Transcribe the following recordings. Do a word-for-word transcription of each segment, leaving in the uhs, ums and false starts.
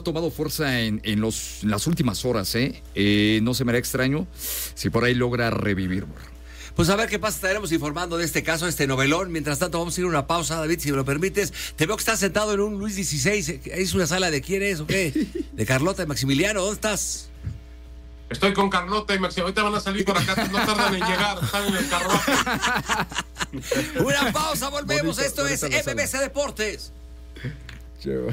tomado fuerza en, en, los, en las últimas horas, ¿eh? ¿eh? No se me hará extraño si por ahí logra revivir. Pues a ver qué pasa, estaremos informando de este caso, este novelón. Mientras tanto, vamos a ir a una pausa, David, si me lo permites. Te veo que estás sentado en un Luis dieciséis. ¿Es una sala de quién es o qué? ¿De Carlota y Maximiliano? ¿Dónde estás? Estoy con Carlota y Maximiliano. Ahorita van a salir por acá, no tardan en llegar. Están en el carruaje. Una pausa, volvemos. Bonito, Esto es M B C Deportes. Lleva.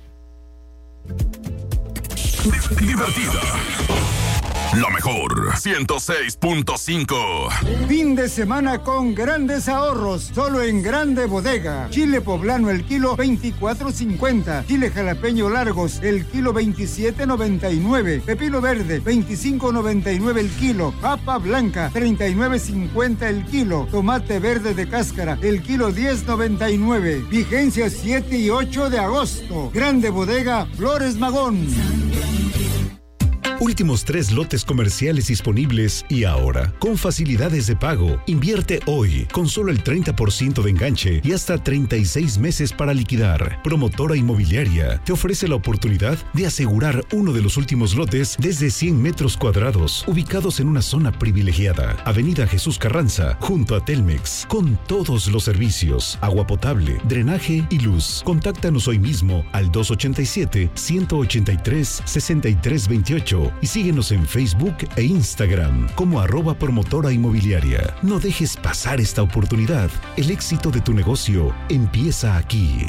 Divertida. La mejor, ciento seis punto cinco. Fin de semana con grandes ahorros, solo en Grande Bodega. Chile poblano el kilo veinticuatro cincuenta. Chile jalapeño largos el kilo veintisiete noventa y nueve. Pepino verde veinticinco noventa y nueve el kilo. Papa blanca treinta y nueve cincuenta el kilo. Tomate verde de cáscara el kilo diez noventa y nueve. Vigencia siete y ocho de agosto. Grande Bodega Flores Magón. Últimos tres lotes comerciales disponibles y ahora, con facilidades de pago. Invierte hoy, con solo el treinta por ciento de enganche y hasta treinta y seis meses para liquidar. Promotora Inmobiliaria te ofrece la oportunidad de asegurar uno de los últimos lotes desde cien metros cuadrados, ubicados en una zona privilegiada. Avenida Jesús Carranza, junto a Telmex, con todos los servicios, agua potable, drenaje y luz. Contáctanos hoy mismo al dos ochenta y siete, ciento ochenta y tres, sesenta y tres veintiocho. Y síguenos en Facebook e Instagram como arroba promotora inmobiliaria. No dejes pasar esta oportunidad. El éxito de tu negocio empieza aquí.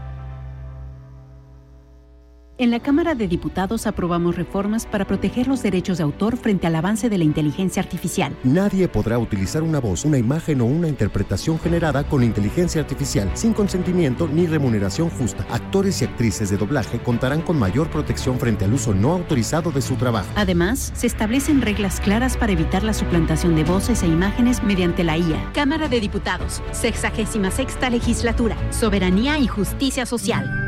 En la Cámara de Diputados aprobamos reformas para proteger los derechos de autor frente al avance de la inteligencia artificial. Nadie podrá utilizar una voz, una imagen o una interpretación generada con inteligencia artificial sin consentimiento ni remuneración justa. Actores y actrices de doblaje contarán con mayor protección frente al uso no autorizado de su trabajo. Además, se establecen reglas claras para evitar la suplantación de voces e imágenes mediante la I A. Cámara de Diputados, sexagésima sexta legislatura, soberanía y justicia social.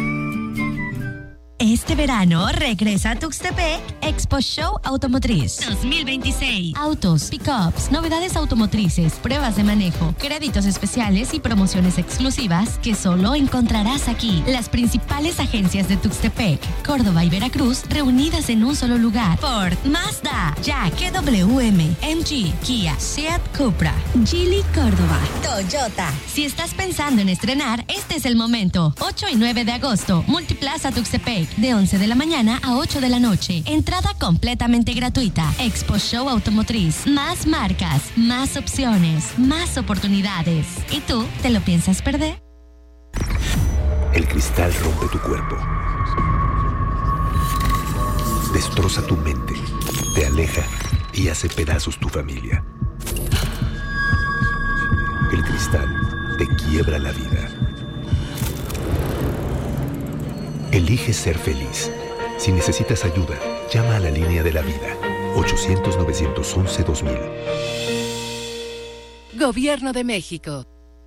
Este verano regresa a Tuxtepec Expo Show Automotriz dos mil veintiséis. Autos, pickups, novedades automotrices, pruebas de manejo, créditos especiales y promociones exclusivas que solo encontrarás aquí. Las principales agencias de Tuxtepec, Córdoba y Veracruz reunidas en un solo lugar. Ford, Mazda, Jack, K W M, M G, Kia, Seat, Cupra, Geely, Córdoba, Toyota. Si estás pensando en estrenar, este es el momento. ocho y nueve de agosto, Multiplaza Tuxtepec. De once de la mañana a ocho de la noche. Entrada completamente gratuita. Expo Show Automotriz. Más marcas, más opciones, más oportunidades. ¿Y tú te lo piensas perder? El cristal rompe tu cuerpo. Destroza tu mente. Te aleja y hace pedazos tu familia. El cristal te quiebra la vida. Elige ser feliz. Si necesitas ayuda, llama a la línea de la vida. ochocientos, novecientos once, dos mil. Gobierno de México.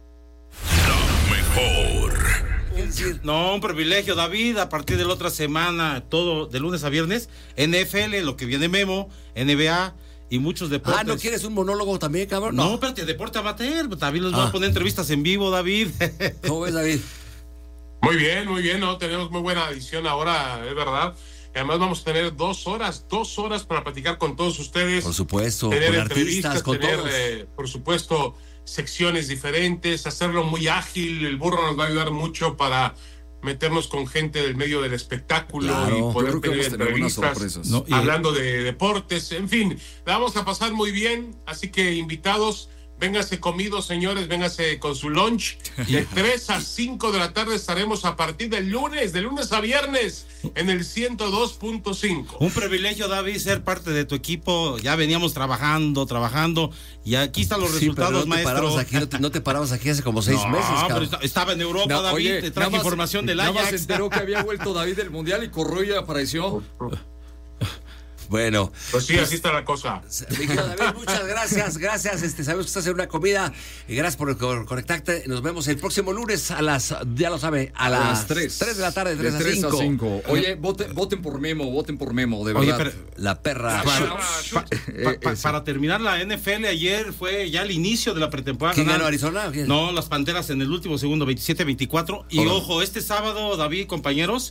La mejor. No, un privilegio, David. A partir de la otra semana, todo de lunes a viernes, N F L, lo que viene Memo, N B A y muchos deportes. Ah, ¿no quieres un monólogo también, cabrón? No, no espérate, deporte amateur. David nos ah. va a poner entrevistas en vivo, David. ¿Cómo ves, David? Muy bien, muy bien, ¿no? Tenemos muy buena edición ahora, es verdad. Y además vamos a tener dos horas, dos horas para platicar con todos ustedes. Por supuesto, tener con entrevistas, artistas, con tener, todos. Eh, por supuesto, secciones diferentes, hacerlo muy ágil. El burro nos va a ayudar mucho para meternos con gente del medio del espectáculo claro, y poder tener entrevistas, no, y... hablando de deportes. En fin, la vamos a pasar muy bien, así que invitados. Véngase comidos, señores, véngase con su lunch. De tres a cinco de la tarde estaremos a partir del lunes, de lunes a viernes, en el ciento dos punto cinco. Un privilegio, David, ser parte de tu equipo. Ya veníamos trabajando, trabajando, y aquí están los sí, resultados, no maestro. Aquí, no, te, no te parabas aquí hace como seis no, meses, cabrón. Pero estaba en Europa, no, David, oye, te traje más, información del Ajax. Nada más se enteró que había vuelto David del Mundial y corrió y apareció. Bueno, pues sí, pues, así está la cosa. David, muchas gracias, gracias. Este, sabemos que estás en una comida y gracias por conectarte. Nos vemos el próximo lunes a las, ya lo sabe, a, a las, las tres de la tarde, de tres a cinco. Oye, voten, voten por Memo, voten por Memo, de verdad. Oye, pero, la perra. Para, pa, pa, pa, para terminar la N F L, ayer fue ya el inicio de la pretemporada. ¿Quién ganó, Arizona? ¿Quién? No, las Panteras en el último segundo, veintisiete veinticuatro. Y Hola. Ojo, este sábado, David, compañeros,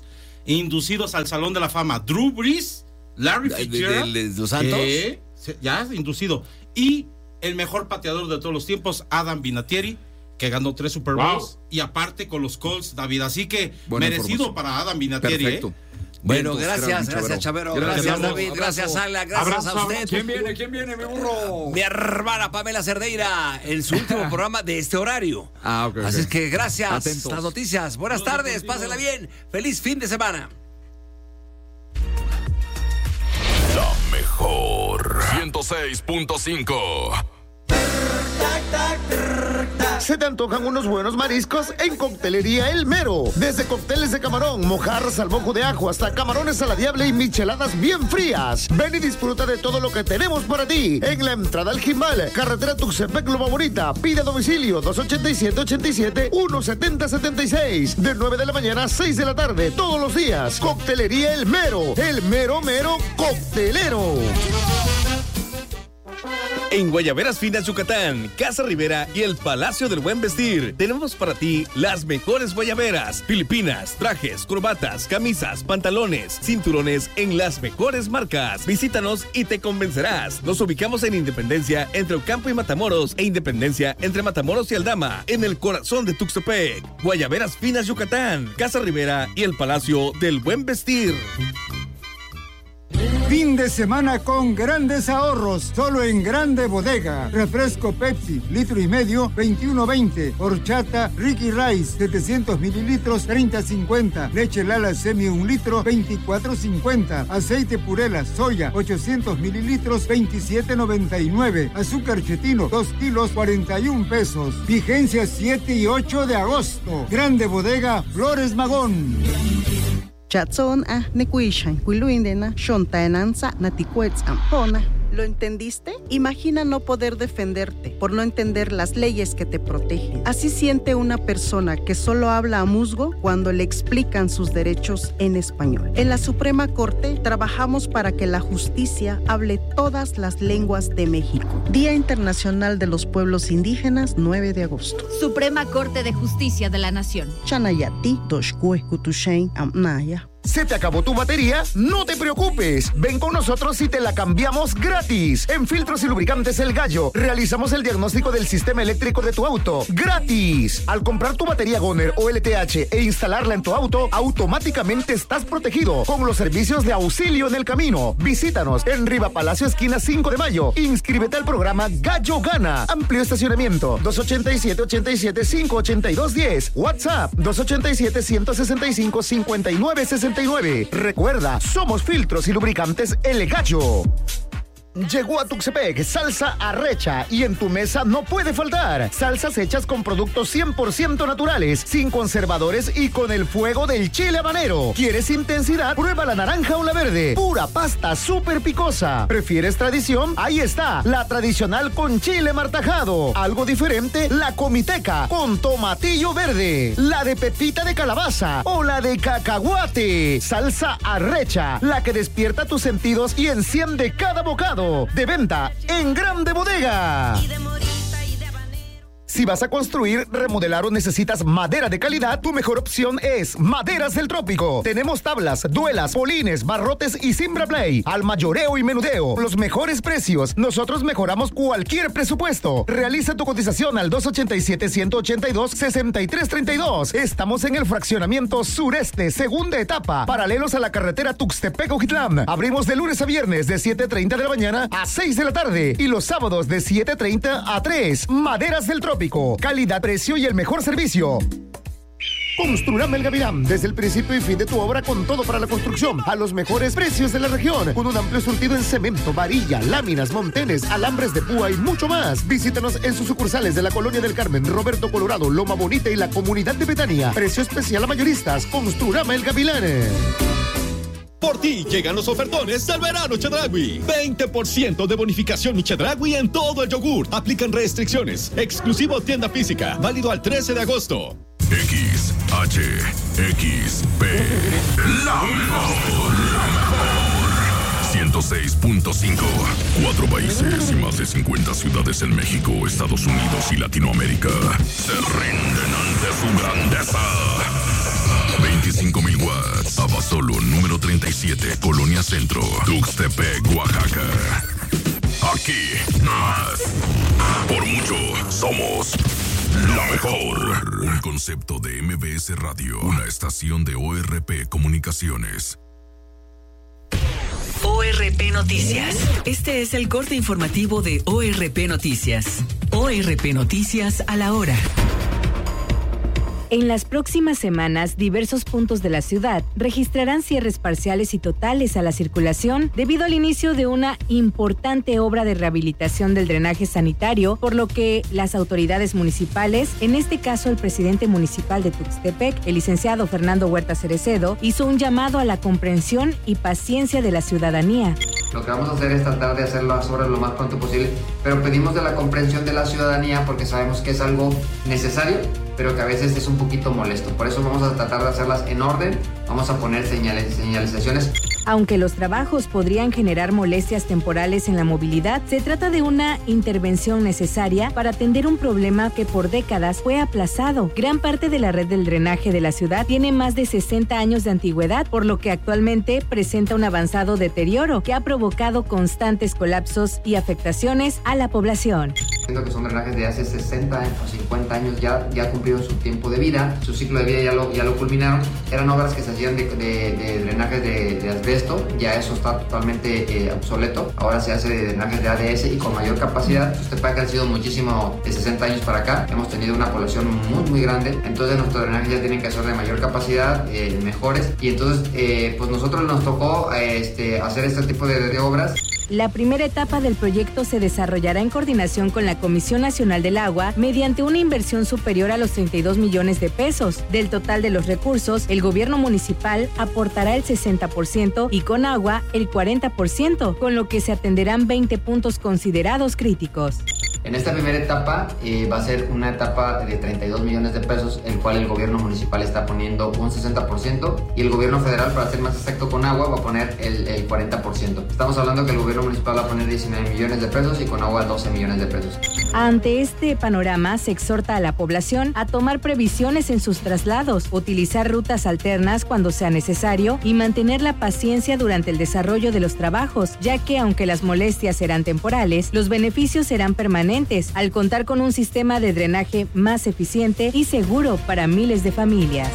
inducidos al Salón de la Fama. Drew Brees, Larry Fitzgerald. ¿De, de, de los Santos? Que, ya, inducido. Y el mejor pateador de todos los tiempos, Adam Vinatieri, que ganó tres Super Bowls. Wow. Y aparte con los Colts, David. Así que Buena merecido para Adam Vinatieri. Perfecto. ¿eh? Bueno, gracias, gracias, Chavero. Gracias, gracias David. Abrazo. Gracias, Ala. Gracias Abrazo. a usted. ¿Quién viene? ¿Quién viene, mi burro? Mi hermana Pamela Cerdeira, en su último programa de este horario. Ah, ok. Así okay. es que gracias. Atentos. Las noticias. Buenas no, tardes, no, pásenla bien. Feliz fin de semana. La mejor. ciento seis punto cinco. ¿Se te antojan unos buenos mariscos? En Coctelería El Mero. Desde cócteles de camarón, mojarras al mojo de ajo, hasta camarones a la diable y micheladas bien frías. Ven y disfruta de todo lo que tenemos para ti. En la entrada al Jimal, carretera Tuxtepec Loma Bonita. Pide a domicilio dos ochenta y siete, ochenta y siete, uno setenta, setenta y seis. De nueve de la mañana a seis de la tarde, todos los días. Coctelería El Mero. El mero mero coctelero. En Guayaberas Finas, Yucatán, Casa Rivera y el Palacio del Buen Vestir, tenemos para ti las mejores guayaberas, filipinas, trajes, corbatas, camisas, pantalones, cinturones en las mejores marcas. Visítanos y te convencerás. Nos ubicamos en Independencia entre Ocampo y Matamoros e Independencia entre Matamoros y Aldama, en el corazón de Tuxtepec. Guayaberas Finas, Yucatán, Casa Rivera y el Palacio del Buen Vestir. Fin de semana con grandes ahorros, solo en Grande Bodega. Refresco Pepsi, litro y medio, veintiuno veinte. Horchata Ricky Rice, setecientos mililitros, treinta cincuenta. Leche Lala Semi, un litro, veinticuatro cincuenta. Aceite Purela Soya, ochocientos mililitros, veintisiete noventa y nueve. Azúcar Chetino, dos kilos, cuarenta y un pesos. Vigencia siete y ocho de agosto. Grande Bodega, Flores Magón. Chatson a nekuishan, kuiluindena, shontaenanza, naticuetz ampona. ¿Lo entendiste? Imagina no poder defenderte por no entender las leyes que te protegen. Así siente una persona que solo habla a musgo cuando le explican sus derechos en español. En la Suprema Corte trabajamos para que la justicia hable todas las lenguas de México. Día Internacional de los Pueblos Indígenas, nueve de agosto. Suprema Corte de Justicia de la Nación. Chanayati, Toshkue, Kutushain, Amnaya. ¿Se te acabó tu batería? No te preocupes. Ven con nosotros y te la cambiamos gratis. En Filtros y Lubricantes El Gallo, realizamos el diagnóstico del sistema eléctrico de tu auto. ¡Gratis! Al comprar tu batería Goner o L T H e instalarla en tu auto, automáticamente estás protegido con los servicios de auxilio en el camino. Visítanos en Riva Palacio, esquina cinco de mayo. Inscríbete al programa Gallo Gana. Amplio estacionamiento. dos ochenta y siete, ochenta y siete, cinco ochenta y dos, diez. WhatsApp dos ochenta y siete, ciento sesenta y cinco, cincuenta y nueve, sesenta y nueve. Recuerda, somos Filtros y Lubricantes El Gallo. Llegó a Tuxtepec salsa arrecha y en tu mesa no puede faltar. Salsas hechas con productos cien por ciento naturales, sin conservadores y con el fuego del chile habanero. ¿Quieres intensidad? Prueba la naranja o la verde. Pura pasta súper picosa. ¿Prefieres tradición? Ahí está, la tradicional con chile martajado. Algo diferente, la comiteca con tomatillo verde. La de pepita de calabaza o la de cacahuate. Salsa arrecha, la que despierta tus sentidos y enciende cada bocado. De venta en Grande Bodega. Si vas a construir, remodelar o necesitas madera de calidad, tu mejor opción es Maderas del Trópico. Tenemos tablas, duelas, polines, barrotes y Simbra Play. Al mayoreo y menudeo, los mejores precios. Nosotros mejoramos cualquier presupuesto. Realiza tu cotización al dos ochenta y siete, ciento ochenta y dos, sesenta y tres treinta y dos. Estamos en el fraccionamiento sureste, segunda etapa, paralelos a la carretera Tuxtepec-Ojitlán. Abrimos de lunes a viernes de siete treinta de la mañana a seis de la tarde y los sábados de siete treinta a tres. Maderas del Trópico. Calidad, precio y el mejor servicio. Construrama El Gavilán, desde el principio y fin de tu obra con todo para la construcción, a los mejores precios de la región, con un amplio surtido en cemento, varilla, láminas, montenes, alambres de púa y mucho más. Visítanos en sus sucursales de la Colonia del Carmen, Roberto Colorado, Loma Bonita y la Comunidad de Betania. Precio especial a mayoristas. Construrama El Gavilán. Por ti llegan los ofertones del verano Chedraui. veinte por ciento de bonificación Chedraui en todo el yogur. Aplican restricciones. Exclusivo tienda física. Válido al trece de agosto. X, H, X, P. La mejor. La mejor. ciento seis punto cinco. Cuatro países y más de cincuenta ciudades en México, Estados Unidos y Latinoamérica se rinden ante su grandeza. veinticinco mil watts. Abasolo número treinta y siete, Colonia Centro, Tuxtepec, Oaxaca. Aquí, más. Por mucho, somos la mejor. Un concepto de M B S Radio, una estación de O R P Comunicaciones. O R P Noticias. Este es el corte informativo de O R P Noticias. O R P Noticias a la hora. En las próximas semanas, diversos puntos de la ciudad registrarán cierres parciales y totales a la circulación debido al inicio de una importante obra de rehabilitación del drenaje sanitario, por lo que las autoridades municipales, en este caso el presidente municipal de Tuxtepec, el licenciado Fernando Huerta Cerecedo, hizo un llamado a la comprensión y paciencia de la ciudadanía. Lo que vamos a hacer es tratar de hacer las obras lo más pronto posible, pero pedimos de la comprensión de la ciudadanía porque sabemos que es algo necesario, pero que a veces es un poquito molesto. Por eso vamos a tratar de hacerlas en orden, vamos a poner señales, señalizaciones. Aunque los trabajos podrían generar molestias temporales en la movilidad, se trata de una intervención necesaria para atender un problema que por décadas fue aplazado. Gran parte de la red del drenaje de la ciudad tiene más de sesenta años de antigüedad, por lo que actualmente presenta un avanzado deterioro que ha provocado constantes colapsos y afectaciones a la población. Siento que son drenajes de hace sesenta o cincuenta años, ya, ya cumplieron su tiempo de vida, su ciclo de vida ya lo, ya lo culminaron. Eran obras que se hacían de, de, de drenajes de, de asbesto, ya eso está totalmente eh, obsoleto. Ahora se hace de drenajes de A D S y con mayor capacidad. Usted puede que ha sido muchísimo de sesenta años para acá. Hemos tenido una población muy, muy grande. Entonces nuestros drenajes ya tienen que ser de mayor capacidad, eh, mejores. Y entonces, eh, pues nosotros nos tocó eh, este, hacer este tipo de, de obras. La primera etapa del proyecto se desarrollará en coordinación con la Comisión Nacional del Agua mediante una inversión superior a los treinta y dos millones de pesos. Del total de los recursos, el gobierno municipal aportará el sesenta por ciento y Conagua el cuarenta por ciento, con lo que se atenderán veinte puntos considerados críticos. En esta primera etapa eh, va a ser una etapa de treinta y dos millones de pesos, el cual el gobierno municipal está poniendo un sesenta por ciento y el gobierno federal, para ser más exacto con agua, va a poner el, el cuarenta por ciento. Estamos hablando que el gobierno municipal va a poner diecinueve millones de pesos y con agua doce millones de pesos. Ante este panorama, se exhorta a la población a tomar previsiones en sus traslados, utilizar rutas alternas cuando sea necesario y mantener la paciencia durante el desarrollo de los trabajos, ya que aunque las molestias serán temporales, los beneficios serán permanentes al contar con un sistema de drenaje más eficiente y seguro para miles de familias.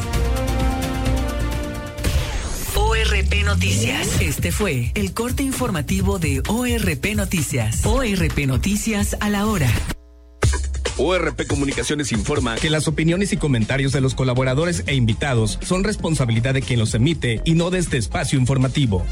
O R P Noticias. Este fue el corte informativo de O R P Noticias. O R P Noticias a la hora. O R P Comunicaciones informa que las opiniones y comentarios de los colaboradores e invitados son responsabilidad de quien los emite y no de este espacio informativo.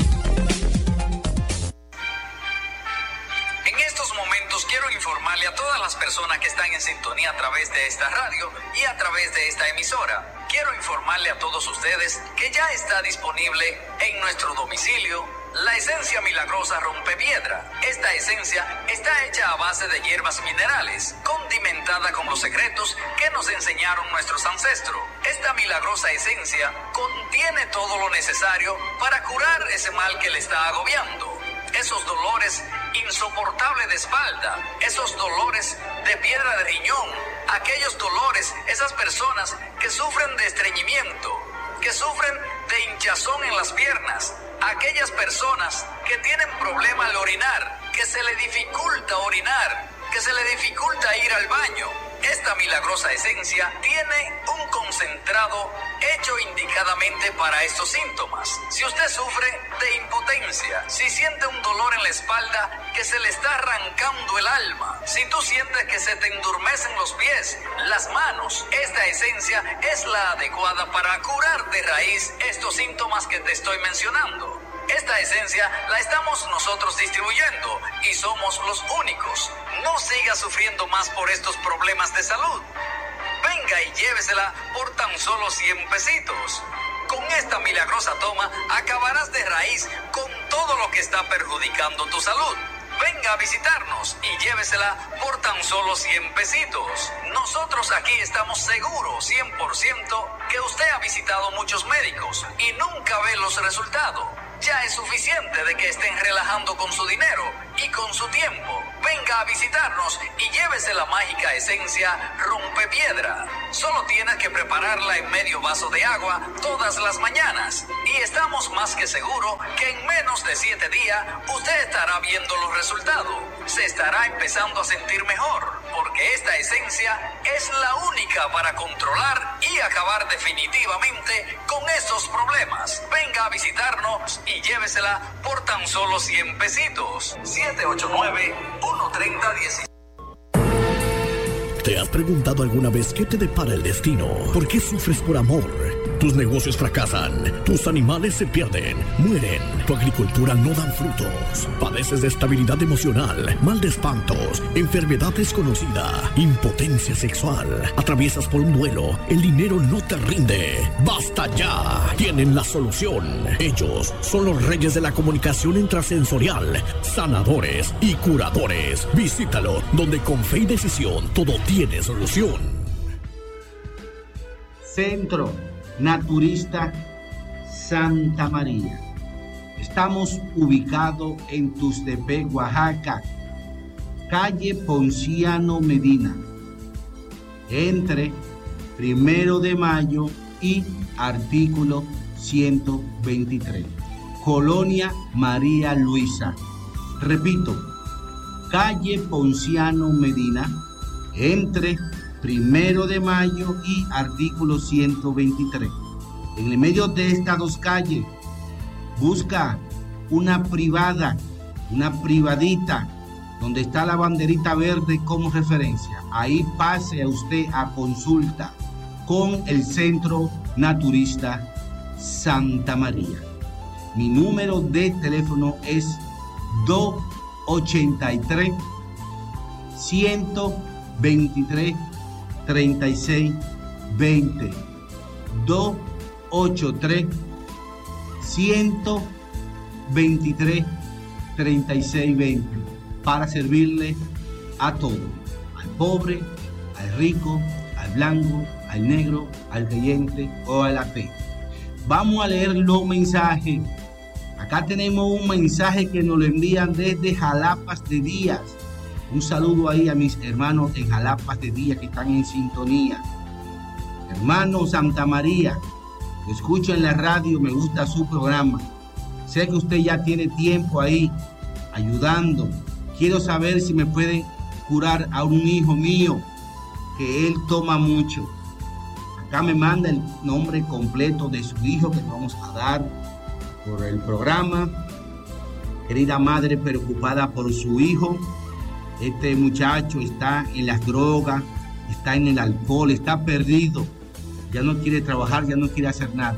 Personas que están en sintonía a través de esta radio y a través de esta emisora. Quiero informarle a todos ustedes que ya está disponible en nuestro domicilio la esencia milagrosa rompepiedra. Esta esencia está hecha a base de hierbas minerales, condimentada con los secretos que nos enseñaron nuestros ancestros. Esta milagrosa esencia contiene todo lo necesario para curar ese mal que le está agobiando. Esos dolores insoportables de espalda, esos dolores de piedra de riñón, aquellos dolores, esas personas que sufren de estreñimiento, que sufren de hinchazón en las piernas, aquellas personas que tienen problema al orinar, que se le dificulta orinar, que se le dificulta ir al baño. Esta milagrosa esencia tiene un concentrado hecho indicadamente para estos síntomas. Si usted sufre de impotencia, si siente un dolor en la espalda que se le está arrancando el alma, si tú sientes que se te endurmecen los pies, las manos, esta esencia es la adecuada para curar de raíz estos síntomas que te estoy mencionando. Esta esencia la estamos nosotros distribuyendo y somos los únicos. No siga sufriendo más por estos problemas de salud. Venga y llévesela por tan solo cien pesitos. Con esta milagrosa toma acabarás de raíz con todo lo que está perjudicando tu salud. Venga a visitarnos y llévesela por tan solo cien pesitos. Nosotros aquí estamos seguros cien por ciento que usted ha visitado muchos médicos y nunca ve los resultados. Ya es suficiente de que estén relajando con su dinero y con su tiempo. Venga a visitarnos y llévese la mágica esencia Rompepiedra. Solo tienes que prepararla en medio vaso de agua todas las mañanas. Y estamos más que seguros que en menos de siete días usted estará viendo los resultados. Se estará empezando a sentir mejor, porque esta esencia es la única para controlar y acabar definitivamente con esos problemas. Venga a visitarnos y llévesela por tan solo cien pesitos. siete ocho nueve, uno tres cero, diez. ¿Te has preguntado alguna vez qué te depara el destino? ¿Por qué sufres por amor? Tus negocios fracasan, tus animales se pierden, mueren, tu agricultura no dan frutos, padeces de estabilidad emocional, mal de espantos, enfermedad desconocida, impotencia sexual, atraviesas por un duelo, el dinero no te rinde. ¡Basta ya! Tienen la solución. Ellos son los reyes de la comunicación intrasensorial, sanadores y curadores. Visítalo, donde con fe y decisión todo tiene solución. Centro Naturista Santa María. Estamos ubicados en Tuxtepec, Oaxaca, calle Ponciano Medina, entre Primero de Mayo y artículo ciento veintitrés, Colonia María Luisa. Repito, calle Ponciano Medina, entre Primero de Mayo y artículo ciento veintitrés. En el medio de estas dos calles, busca una privada, una privadita, donde está la banderita verde como referencia. Ahí pase a usted a consulta con el Centro Naturista Santa María. Mi número de teléfono es dos ochenta y tres, ciento veintitrés, treinta y seis veinte. dos ochenta y tres, ciento veintitrés, treinta y seis veinte, para servirle a todos, al pobre, al rico, al blanco, al negro, al creyente o al ateo. Vamos a leer los mensajes. Acá tenemos un mensaje que nos lo envían desde Jalapas de Díaz. Un saludo ahí a mis hermanos en Jalapas de Díaz que están en sintonía. Hermano Santa María, lo escucho en la radio, me gusta su programa. Sé que usted ya tiene tiempo ahí ayudando. Quiero saber si me puede curar a un hijo mío que él toma mucho. Acá me manda el nombre completo de su hijo que le vamos a dar por el programa. Querida madre preocupada por su hijo. Este muchacho está en las drogas, está en el alcohol, está perdido. Ya no quiere trabajar, ya no quiere hacer nada.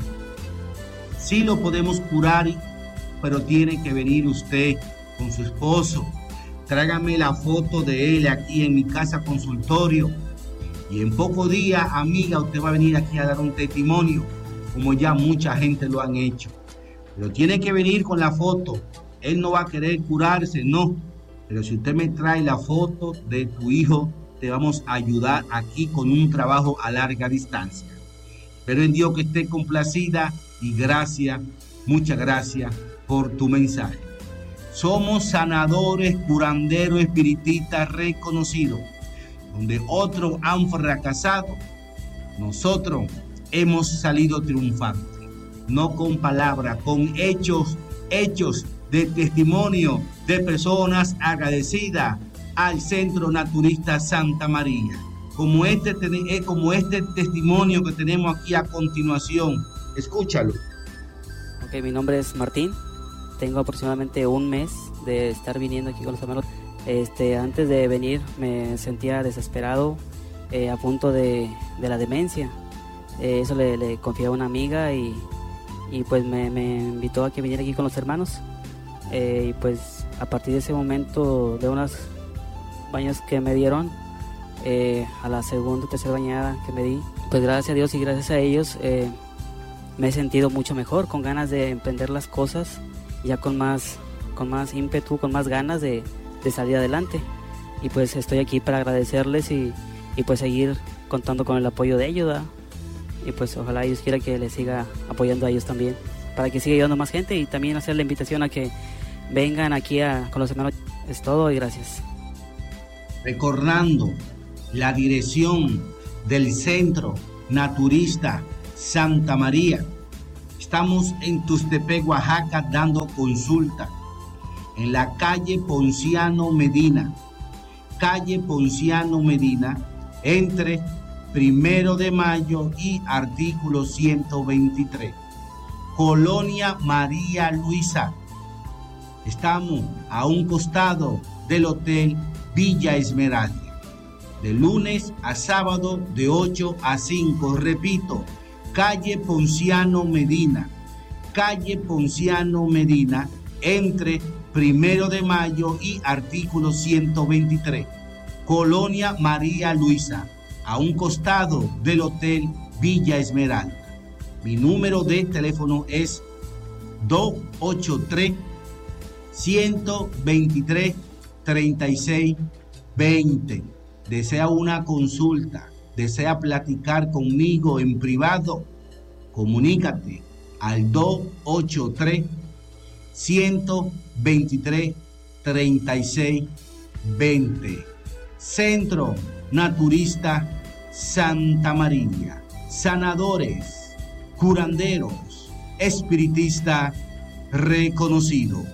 Sí lo podemos curar, pero tiene que venir usted con su esposo. Tráigame la foto de él aquí en mi casa consultorio. Y en pocos días, amiga, usted va a venir aquí a dar un testimonio, como ya mucha gente lo han hecho. Pero tiene que venir con la foto. Él no va a querer curarse, no. Pero si usted me trae la foto de tu hijo, te vamos a ayudar aquí con un trabajo a larga distancia. Pero en Dios que esté complacida y gracias, muchas gracias por tu mensaje. Somos sanadores, curanderos, espiritistas reconocidos. Donde otros han fracasado, nosotros hemos salido triunfantes. No con palabras, con hechos, hechos de testimonio de personas agradecidas al Centro Naturista Santa María. Como este, como este testimonio que tenemos aquí a continuación. Escúchalo. Ok, mi nombre es Martín. Tengo aproximadamente un mes de estar viniendo aquí con los hermanos. Este, antes de venir me sentía desesperado, eh, a punto de, de la demencia. Eh, eso le, le confié a una amiga y, y pues me, me invitó a que viniera aquí con los hermanos. Eh, y pues a partir de ese momento, de unas baños que me dieron, eh, a la segunda o tercera bañada que me di, pues gracias a Dios y gracias a ellos eh, me he sentido mucho mejor, con ganas de emprender las cosas, ya con más, con más ímpetu, con más ganas de, de salir adelante. Y pues estoy aquí para agradecerles y, y pues seguir contando con el apoyo de ellos, ¿verdad? Y pues ojalá Dios quiera que les siga apoyando a ellos también. para que siga ayudando más gente y también hacer la invitación a que vengan aquí a, con los hermanos. Es todo y gracias. Recordando la dirección del Centro Naturista Santa María. Estamos en Tuxtepec, Oaxaca, dando consulta en la calle Ponciano Medina, calle Ponciano Medina, entre Primero de Mayo y artículo ciento veintitrés, Colonia María Luisa. Estamos a un costado del Hotel Villa Esmeralda, de lunes a sábado de ocho a cinco, repito, calle Ponciano Medina, calle Ponciano Medina, entre Primero de Mayo y artículo ciento veintitrés, Colonia María Luisa, a un costado del Hotel Villa Esmeralda. Mi número de teléfono es dos ocho tres, uno dos tres, tres seis dos cero. Desea una consulta, desea platicar conmigo en privado, comunícate al dos ocho tres, uno dos tres, tres seis dos cero. Centro Naturista Santa María. Sanadores, curanderos, espiritista reconocido.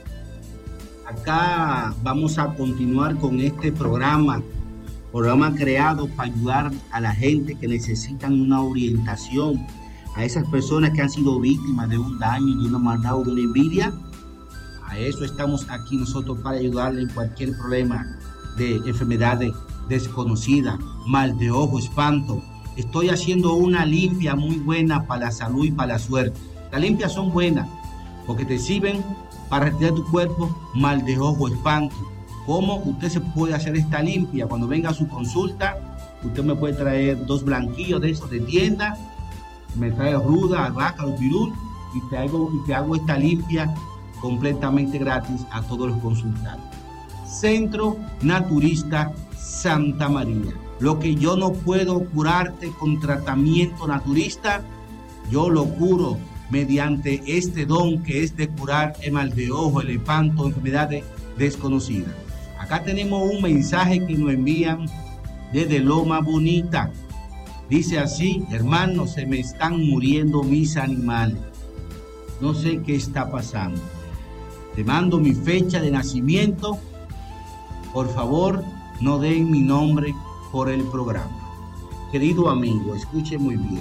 Acá vamos a continuar con este programa, programa creado para ayudar a la gente que necesitan una orientación, a esas personas que han sido víctimas de un daño, de una maldad o de una envidia. A eso estamos aquí nosotros, para ayudarle en cualquier problema de enfermedades desconocidas, mal de ojo, espanto. Estoy haciendo una limpia muy buena para la salud y para la suerte. Las limpias son buenas porque te sirven para retirar tu cuerpo mal de ojo, espanto. ¿Cómo usted se puede hacer esta limpia? Cuando venga a su consulta, usted me puede traer dos blanquillos de esos de tienda, me trae ruda, albahaca, pirul, y te hago, y te hago esta limpia completamente gratis a todos los consultados. Centro Naturista Santa María. Lo que yo no puedo curarte con tratamiento naturista, yo lo curo mediante este don que es de curar el mal de ojo, el espanto, enfermedades desconocidas. Acá tenemos un mensaje que nos envían desde Loma Bonita. Dice así: hermano, se me están muriendo mis animales. No sé qué está pasando. Te mando mi fecha de nacimiento. Por favor, no den mi nombre por el programa. Querido amigo, escuche muy bien.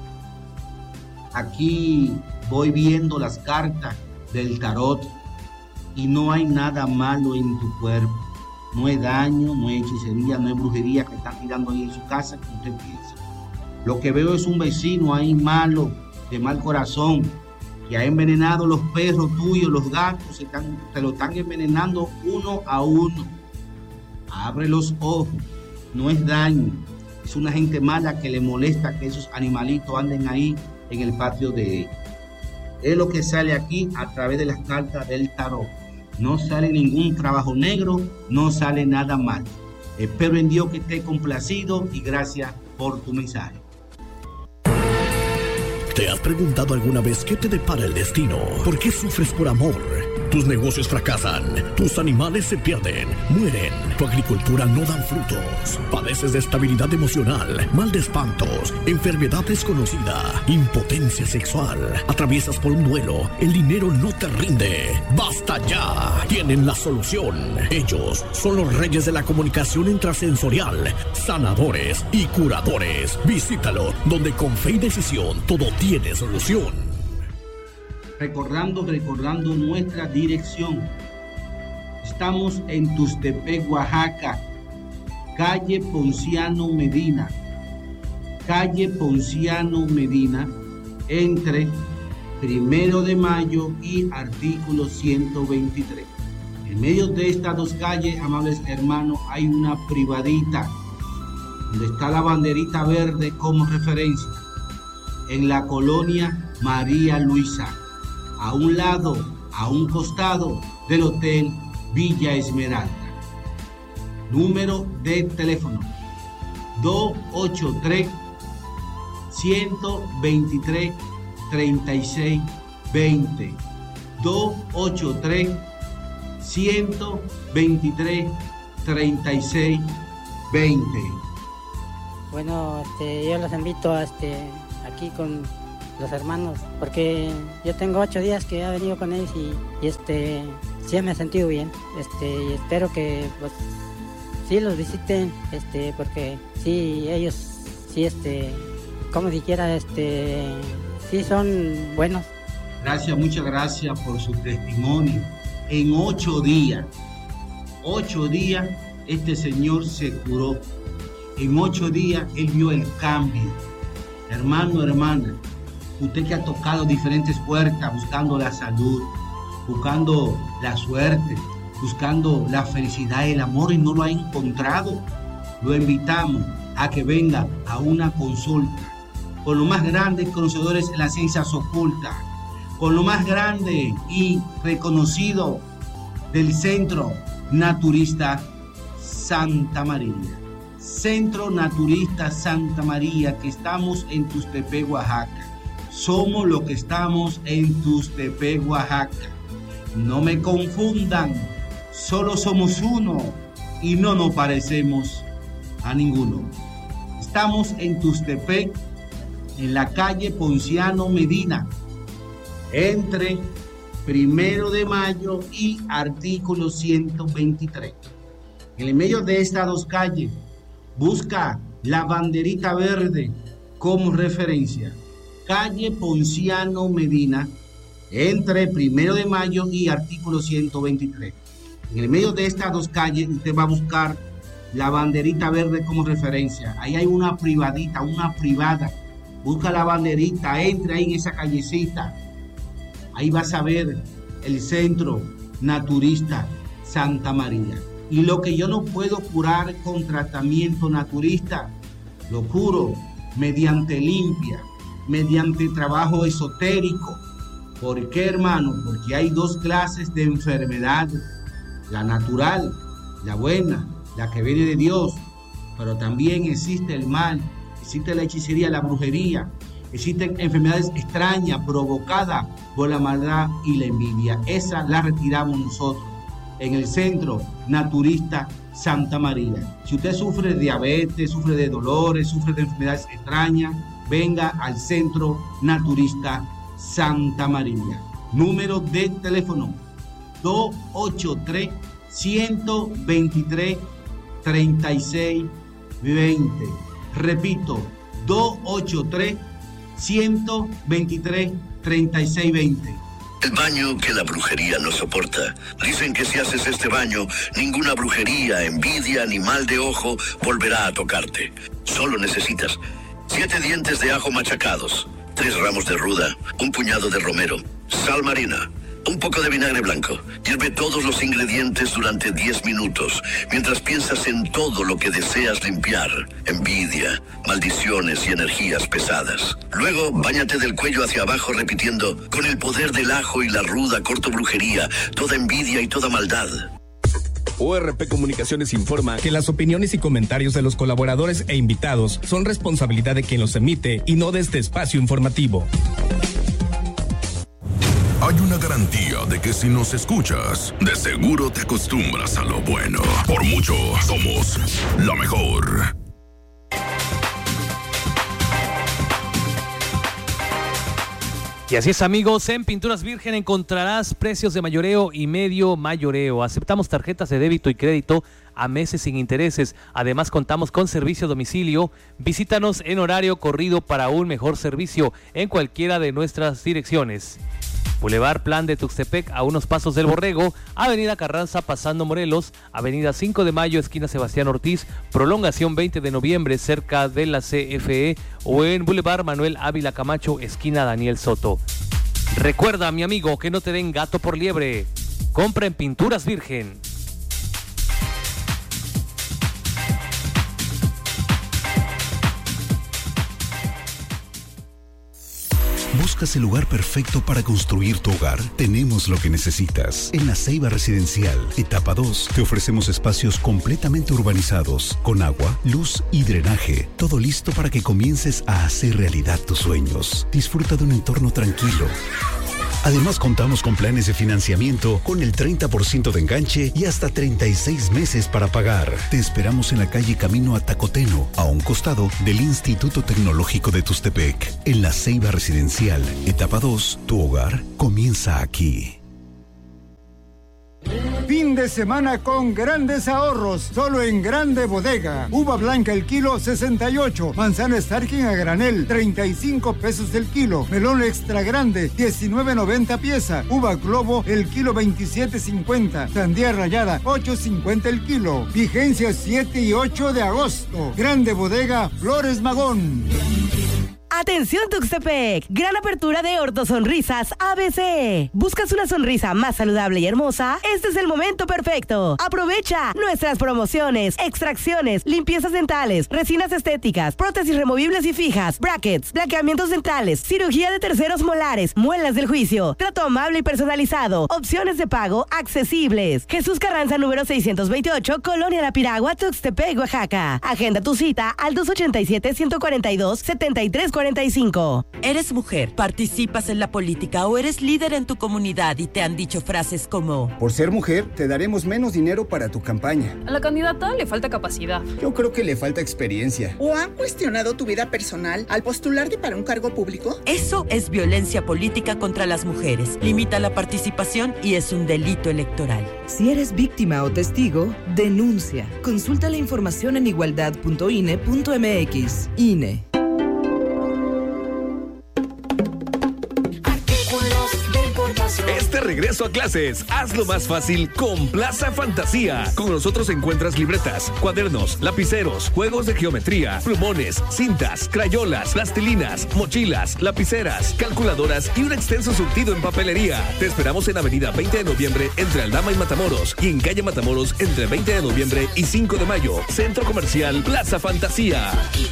Aquí voy viendo las cartas del tarot y no hay nada malo en tu cuerpo. No hay daño, no hay hechicería, no hay brujería que están tirando ahí en su casa que usted piensa. Lo que veo es un vecino ahí malo, de mal corazón, que ha envenenado los perros tuyos, los gatos, se están, te lo están envenenando uno a uno. Abre los ojos, no es daño, es una gente mala que le molesta que esos animalitos anden ahí en el patio de ellos. Es lo que sale aquí a través de las cartas del tarot. No sale ningún trabajo negro, no sale nada mal. Espero en Dios que esté complacido y gracias por tu mensaje. ¿Te has preguntado alguna vez qué te depara el destino? ¿Por qué sufres por amor? Tus negocios fracasan, tus animales se pierden, mueren, tu agricultura no dan frutos, padeces de estabilidad emocional, mal de espantos, enfermedad desconocida, impotencia sexual, atraviesas por un duelo, el dinero no te rinde. ¡Basta ya! Tienen la solución. Ellos son los reyes de la comunicación intrasensorial, sanadores y curadores. Visítalo, donde con fe y decisión todo tiene solución. Recordando, recordando nuestra dirección. Estamos en Tuxtepec, Oaxaca, calle Ponciano Medina, calle Ponciano Medina, entre Primero de Mayo y artículo ciento veintitrés. En medio de estas dos calles, amables hermanos, hay una privadita, donde está la banderita verde como referencia, en la colonia María Luisa, a un lado, a un costado del Hotel Villa Esmeralda. Número de teléfono dos ocho tres, uno dos tres, tres seis veinte. dos ocho tres, uno dos tres, tres seis dos cero. Bueno, este, yo los invito a este, aquí con los hermanos, porque yo tengo ocho días que he venido con ellos y, y este, sí me he sentido bien. Este, y espero que pues, sí los visiten, este, porque sí ellos, sí este, como dijera, este, sí son buenos. Gracias, muchas gracias por su testimonio. En ocho días, ocho días, este señor se curó. En ocho días, él vio el cambio. Hermano, hermana, usted que ha tocado diferentes puertas buscando la salud, buscando la suerte, buscando la felicidad y el amor y no lo ha encontrado, lo invitamos a que venga a una consulta con los más grandes conocedores en las ciencias ocultas, con lo más grande y reconocido del Centro Naturista Santa María. Centro Naturista Santa María, que estamos en Tuxtepec, Oaxaca. Somos los que estamos en Tuxtepec, Oaxaca. No me confundan, solo somos uno y no nos parecemos a ninguno. Estamos en Tuxtepec, en la calle Ponciano Medina, entre Primero de Mayo y Artículo ciento veintitrés. En el medio de estas dos calles, busca la banderita verde como referencia. Calle Ponciano Medina, entre Primero de Mayo y Artículo ciento veintitrés. En el medio de estas dos calles, usted va a buscar la banderita verde como referencia. Ahí hay una privadita, una privada. Busca la banderita, entre ahí en esa callecita. Ahí vas a ver el Centro Naturista Santa María. Y lo que yo no puedo curar con tratamiento naturista, lo curo mediante limpia, mediante trabajo esotérico. ¿Por qué, hermano? Porque hay dos clases de enfermedades. La natural, la buena, la que viene de Dios. Pero también existe el mal, existe la hechicería, la brujería. Existen enfermedades extrañas provocadas por la maldad y la envidia. Esa la retiramos nosotros en el Centro Naturista Santa María. Si usted sufre de diabetes, sufre de dolores, sufre de enfermedades extrañas, venga al Centro Naturista Santa María. Número de teléfono dos ocho tres, uno dos tres, tres seis dos cero. Repito, dos ocho tres, uno dos tres, tres seis dos cero. El baño que la brujería no soporta. Dicen que si haces este baño, ninguna brujería, envidia ni mal de ojo volverá a tocarte. Solo necesitas siete dientes de ajo machacados, tres ramos de ruda, un puñado de romero, sal marina, un poco de vinagre blanco. Hierve todos los ingredientes durante diez minutos, mientras piensas en todo lo que deseas limpiar. Envidia, maldiciones y energías pesadas. Luego, báñate del cuello hacia abajo repitiendo: con el poder del ajo y la ruda corto brujería, toda envidia y toda maldad. O R P Comunicaciones informa que las opiniones y comentarios de los colaboradores e invitados son responsabilidad de quien los emite y no de este espacio informativo. Hay una garantía de que si nos escuchas, de seguro te acostumbras a lo bueno. Por mucho, somos la mejor. Y así es, amigos, en Pinturas Virgen encontrarás precios de mayoreo y medio mayoreo. Aceptamos tarjetas de débito y crédito a meses sin intereses. Además, contamos con servicio a domicilio. Visítanos en horario corrido para un mejor servicio en cualquiera de nuestras direcciones. Boulevard Plan de Tuxtepec, a unos pasos del Borrego, Avenida Carranza pasando Morelos, Avenida cinco de Mayo, esquina Sebastián Ortiz, prolongación veinte de noviembre, cerca de la C F E, o en Boulevard Manuel Ávila Camacho, esquina Daniel Soto. Recuerda, mi amigo, que no te den gato por liebre. Compra en Pinturas Virgen. ¿Buscas el lugar perfecto para construir tu hogar? Tenemos lo que necesitas. En La Ceiba Residencial, etapa dos, te ofrecemos espacios completamente urbanizados, con agua, luz y drenaje. Todo listo para que comiences a hacer realidad tus sueños. Disfruta de un entorno tranquilo, Además, contamos con planes de financiamiento con el treinta por ciento de enganche y hasta treinta y seis meses para pagar. Te esperamos en la calle Camino a Tacoteno, a un costado del Instituto Tecnológico de Tuxtepec. En la Ceiba Residencial, etapa dos, tu hogar comienza aquí. Fin de semana con grandes ahorros, solo en Grande Bodega. Uva blanca el kilo sesenta y ocho, manzana Starking a granel treinta y cinco pesos el kilo, melón extra grande diecinueve noventa pieza, uva globo el kilo veintisiete cincuenta, sandía rallada ocho cincuenta el kilo. Vigencia siete y ocho de agosto. Grande Bodega Flores Magón. Atención Tuxtepec, gran apertura de Ortosonrisas A B C. ¿Buscas una sonrisa más saludable y hermosa? Este es el momento perfecto. Aprovecha nuestras promociones, extracciones, limpiezas dentales, resinas estéticas, prótesis removibles y fijas, brackets, blanqueamientos dentales, cirugía de terceros molares, muelas del juicio, trato amable y personalizado, opciones de pago accesibles. Jesús Carranza número seiscientos veintiocho, Colonia La Piragua, Tuxtepec, Oaxaca. Agenda tu cita al dos ochenta y siete, ciento cuarenta y dos, setenta y tres cuarenta y cinco. ¿Eres mujer, participas en la política o eres líder en tu comunidad y te han dicho frases como: por ser mujer, te daremos menos dinero para tu campaña? A la candidata le falta capacidad. Yo creo que le falta experiencia. ¿O han cuestionado tu vida personal al postularte para un cargo público? Eso es violencia política contra las mujeres. Limita la participación y es un delito electoral. Si eres víctima o testigo, denuncia. Consulta la información en igualdad punto i n e punto m x. I N E. Este regreso a clases, hazlo más fácil con Plaza Fantasía. Con nosotros encuentras libretas, cuadernos, lapiceros, juegos de geometría, plumones, cintas, crayolas, plastilinas, mochilas, lapiceras, calculadoras y un extenso surtido en papelería. Te esperamos en Avenida veinte de noviembre entre Aldama y Matamoros y en calle Matamoros entre veinte de noviembre y cinco de mayo. Centro Comercial Plaza Fantasía.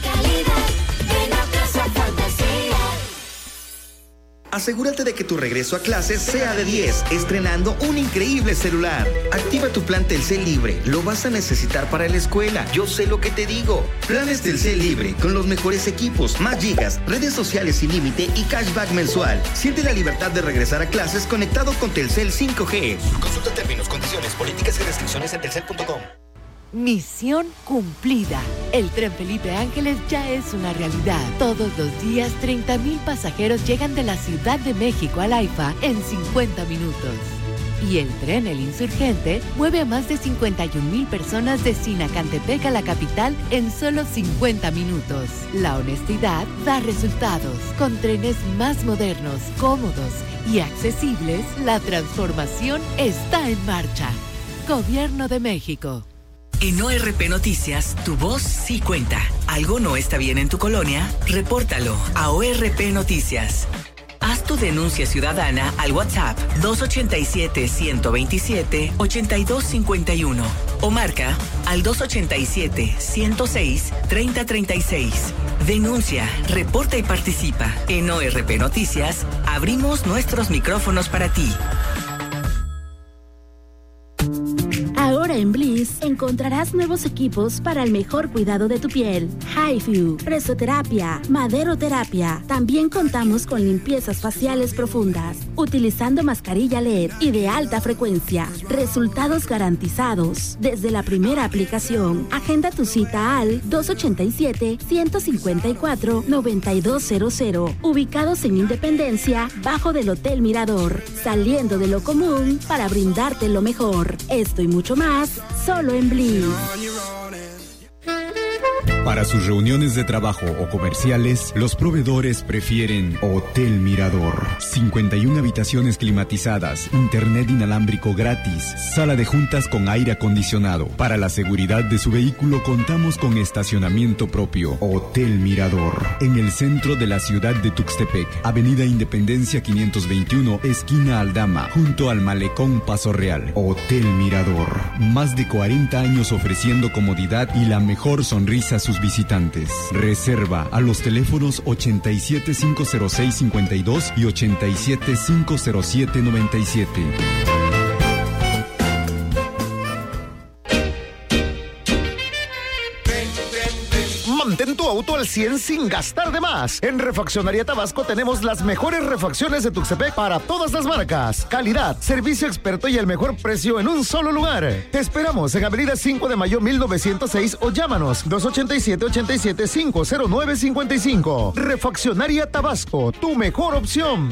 Asegúrate de que tu regreso a clases sea de diez, estrenando un increíble celular. Activa tu plan Telcel Libre, lo vas a necesitar para la escuela. Yo sé lo que te digo. Planes Telcel Libre, con los mejores equipos, más gigas, redes sociales sin límite y cashback mensual. Siente la libertad de regresar a clases conectado con Telcel cinco G. Consulta términos, condiciones, políticas y restricciones en telcel punto com. Misión cumplida. El tren Felipe Ángeles ya es una realidad. Todos los días, treinta mil pasajeros llegan de la Ciudad de México al AIFA en cincuenta minutos. Y el tren El Insurgente mueve a más de cincuenta y un mil personas de Sinacantepec a la capital en solo cincuenta minutos. La honestidad da resultados. Con trenes más modernos, cómodos y accesibles, la transformación está en marcha. Gobierno de México. En O R P Noticias, tu voz sí cuenta. ¿Algo no está bien en tu colonia? Repórtalo a O R P Noticias. Haz tu denuncia ciudadana al WhatsApp dos ochenta y siete, ciento veintisiete, ochenta y dos cincuenta y uno o marca al dos ochenta y siete, ciento seis, treinta treinta y seis. Denuncia, reporta y participa. En O R P Noticias, abrimos nuestros micrófonos para ti. Ahora en Bliss encontrarás nuevos equipos para el mejor cuidado de tu piel. HiFu, presoterapia, maderoterapia. También contamos con limpiezas faciales profundas, utilizando mascarilla L E D y de alta frecuencia. Resultados garantizados desde la primera aplicación. Agenda tu cita al dos ochenta y siete, ciento cincuenta y cuatro, noventa y dos cero cero. Ubicados en Independencia, bajo del Hotel Mirador. Saliendo de lo común para brindarte lo mejor. Esto y mucho más, solo en Bliss. Para sus reuniones de trabajo o comerciales, los proveedores prefieren Hotel Mirador. cincuenta y una habitaciones climatizadas, internet inalámbrico gratis, sala de juntas con aire acondicionado. Para la seguridad de su vehículo contamos con estacionamiento propio. Hotel Mirador. En el centro de la ciudad de Tuxtepec, Avenida Independencia quinientos veintiuno, esquina Aldama, junto al Malecón Paso Real. Hotel Mirador. Más de cuarenta años ofreciendo comodidad y la mejor sonrisa a sus visitantes. Reserva a los teléfonos ochenta y siete, cinco cero seis, cincuenta y dos y ochenta y siete, cinco cero siete, noventa y siete. Mantén tu auto al cien sin gastar de más. En Refaccionaría Tabasco tenemos las mejores refacciones de Tuxtepec para todas las marcas. Calidad, servicio experto y el mejor precio en un solo lugar. Te esperamos en Avenida cinco de Mayo mil novecientos seis o llámanos dos ochenta y siete, ochenta y siete, cinco cero nueve cincuenta y cinco. Refaccionaria Tabasco, tu mejor opción.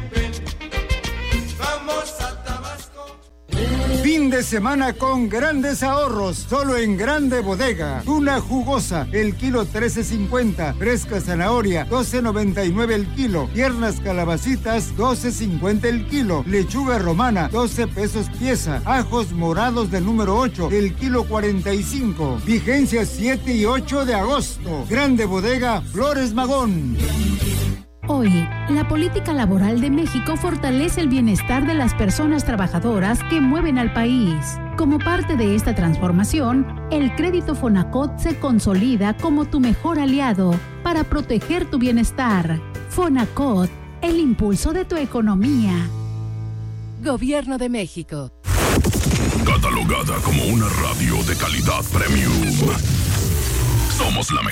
Vamos a Tabasco. Fin de semana con grandes ahorros, solo en Grande Bodega. Tuna jugosa, el kilo trece cincuenta. Fresca zanahoria, doce noventa y nueve el kilo. Piernas calabacitas, doce cincuenta el kilo. Lechuga romana, doce pesos pieza. Ajos morados del número ocho, el kilo cuarenta y cinco. Vigencia siete y ocho de agosto. Grande Bodega, Flores Magón. Hoy, la política laboral de México fortalece el bienestar de las personas trabajadoras que mueven al país. Como parte de esta transformación, el crédito Fonacot se consolida como tu mejor aliado para proteger tu bienestar. Fonacot, el impulso de tu economía. Gobierno de México. Catalogada como una radio de calidad premium. Somos la mejor.